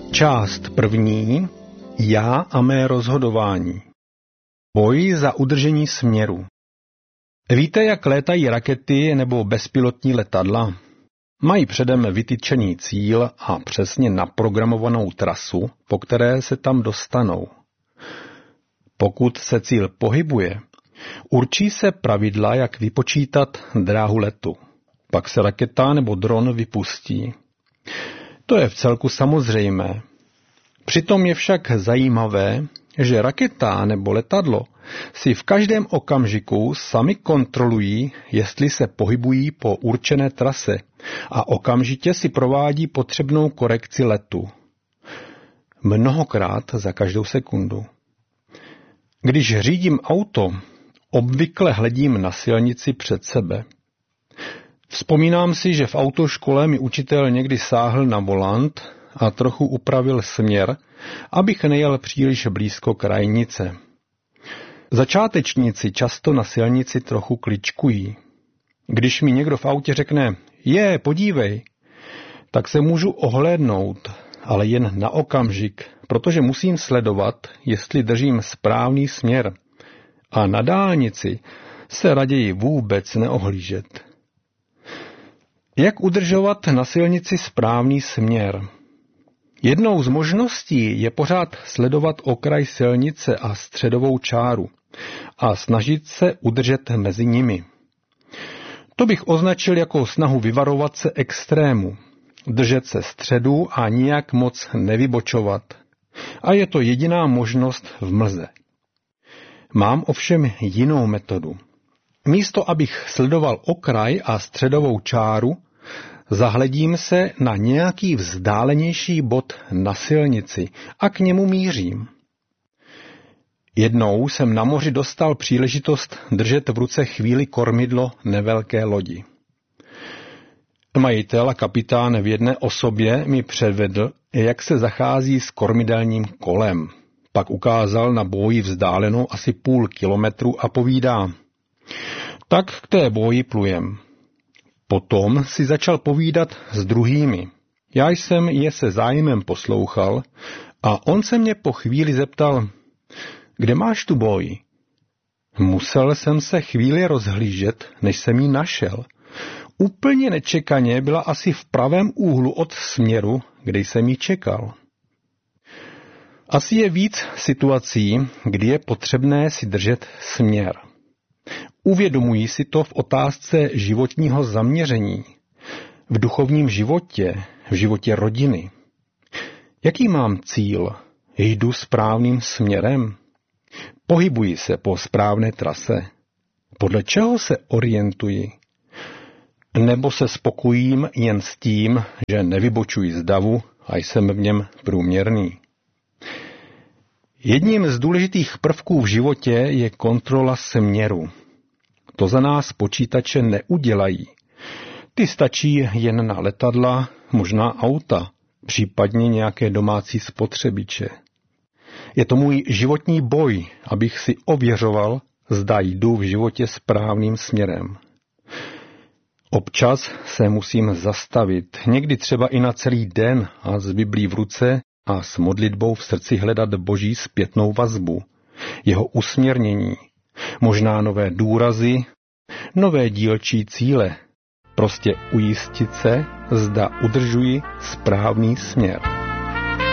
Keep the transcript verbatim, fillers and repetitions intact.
Část první. Já a mé rozhodování. Boj za udržení směru. Víte, jak létají rakety nebo bezpilotní letadla? Mají předem vytyčený cíl a přesně naprogramovanou trasu, po které se tam dostanou. Pokud se cíl pohybuje, určí se pravidla, jak vypočítat dráhu letu. Pak se raketa nebo dron vypustí. To je vcelku samozřejmé. Přitom je však zajímavé, že raketa nebo letadlo si v každém okamžiku sami kontrolují, jestli se pohybují po určené trase a okamžitě si provádí potřebnou korekci letu. Mnohokrát za každou sekundu. Když řídím auto, obvykle hledím na silnici před sebe. Vzpomínám si, že v autoškole mi učitel někdy sáhl na volant a trochu upravil směr, abych nejel příliš blízko krajnice. Začátečníci často na silnici trochu kličkují. Když mi někdo v autě řekne, je, podívej, tak se můžu ohlédnout, ale jen na okamžik, protože musím sledovat, jestli držím správný směr. A na dálnici se raději vůbec neohlížet. Jak udržovat na silnici správný směr? Jednou z možností je pořád sledovat okraj silnice a středovou čáru a snažit se udržet mezi nimi. To bych označil jako snahu vyvarovat se extrému, držet se středu a nijak moc nevybočovat. A je to jediná možnost v mlze. Mám ovšem jinou metodu. Místo abych sledoval okraj a středovou čáru, zahledím se na nějaký vzdálenější bod na silnici a k němu mířím. Jednou jsem na moři dostal příležitost držet v ruce chvíli kormidlo nevelké lodi. Majitel a kapitán v jedné osobě mi předvedl, jak se zachází s kormidelním kolem. Pak ukázal na bóji vzdálenou asi půl kilometru a povídá, tak k té bóji plujem. Potom si začal povídat s druhými. Já jsem je se zájmem poslouchal a on se mě po chvíli zeptal, kde máš tu bóji? Musel jsem se chvíli rozhlížet, než jsem ji našel. Úplně nečekaně byla asi v pravém úhlu od směru, kde jsem ji čekal. Asi je víc situací, kdy je potřebné si držet směr. Uvědomují si to v otázce životního zaměření, v duchovním životě, v životě rodiny. Jaký mám cíl? Jdu správným směrem? Pohybuji se po správné trase? Podle čeho se orientuji? Nebo se spokojím jen s tím, že nevybočuji z davu a jsem v něm průměrný? Jedním z důležitých prvků v životě je kontrola směru. To za nás počítače neudělají. Ty stačí jen na letadla, možná auta, případně nějaké domácí spotřebiče. Je to můj životní boj, abych si ověřoval, zda jdu v životě správným směrem. Občas se musím zastavit, někdy třeba i na celý den a s Biblí v ruce a s modlitbou v srdci hledat Boží zpětnou vazbu, jeho usměrnění, možná nové důrazy, nové dílčí cíle, prostě ujistit se, zda udržuji správný směr.